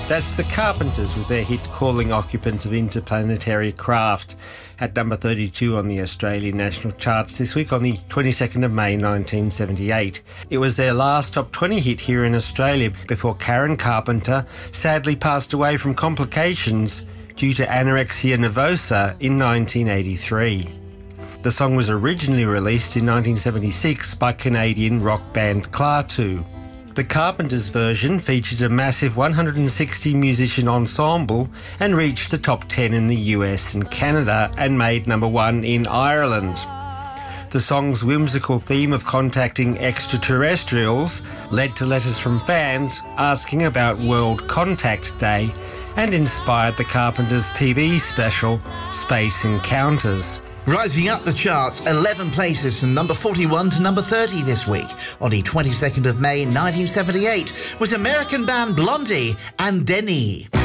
That's the Carpenters with their hit Calling Occupants of Interplanetary Craft at number 32 on the Australian national charts this week on the 22nd of May 1978. It was their last top 20 hit here in Australia before Karen Carpenter sadly passed away from complications due to anorexia nervosa in 1983. The song was originally released in 1976 by Canadian rock band Klaatu. The Carpenters version featured a massive 160-musician ensemble and reached the top 10 in the US and Canada and made number 1 in Ireland. The song's whimsical theme of contacting extraterrestrials led to letters from fans asking about World Contact Day and inspired the Carpenters' TV special Space Encounters. Rising up the charts 11 places from number 41 to number 30 this week on the 22nd of May 1978 was American band Blondie and Denny.